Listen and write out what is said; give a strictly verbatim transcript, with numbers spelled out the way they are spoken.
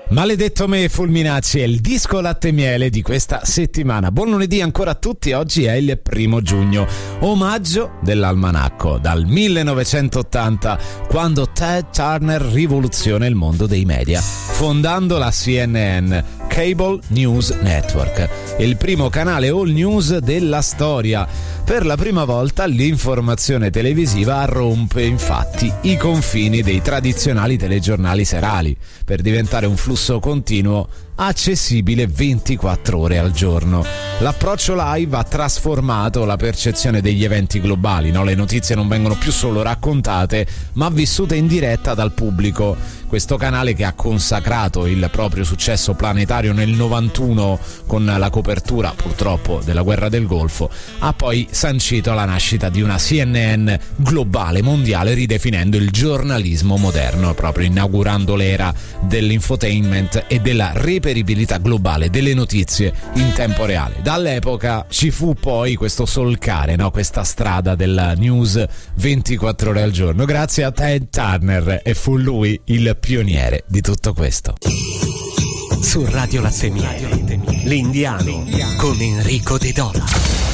Maledetto me Fulminacci è il disco latte e miele di questa settimana. Buon lunedì ancora a tutti, oggi è il primo giugno, omaggio dell'almanacco dal millenovecentottanta, quando Ted Turner rivoluziona il mondo dei media, fondando la C N N, Cable News Network, il primo canale all news della storia. Per la prima volta l'informazione televisiva rompe infatti i confini dei tradizionali telegiornali serali per diventare un flusso continuo accessibile ventiquattro ore al giorno. L'approccio live ha trasformato la percezione degli eventi globali, no? Le notizie non vengono più solo raccontate, ma vissute in diretta dal pubblico. Questo canale, che ha consacrato il proprio successo planetario nel novantuno con la copertura purtroppo della guerra del Golfo, ha poi sancito la nascita di una C N N globale, mondiale, ridefinendo il giornalismo moderno, proprio inaugurando l'era dell'infotainment e della reperibilità globale delle notizie in tempo reale. Dall'epoca ci fu poi questo solcare, no? Questa strada della news ventiquattro ore al giorno, grazie a Ted Turner, e fu lui il pioniere di tutto questo. Su Radio Latte e Miele, l'Indiano con Enrico De Dona.